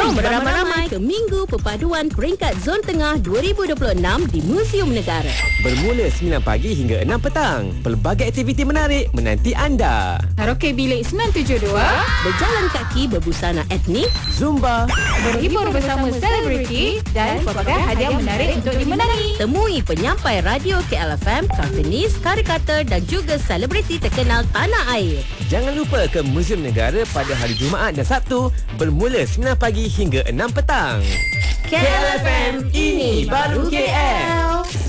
Jom beramai-ramai ke Minggu Perpaduan Peringkat Zon Tengah 2026 di Museum Negara. Bermula 9 pagi hingga 6 petang. Pelbagai aktiviti menarik menanti anda. Karaoke bilik 972, Berjalan kaki berbusana etnik, Zumba, berhibur bersama selebriti dan pelbagai hadiah menarik untuk dimenangi. temui penyampai radio KLFM, kartunis, karikatur dan juga selebriti terkenal tanah air. Jangan lupa ke Museum Negara pada hari Jumaat dan Sabtu bermula 9 pagi hingga 6 petang. KLFM, ini baru KL.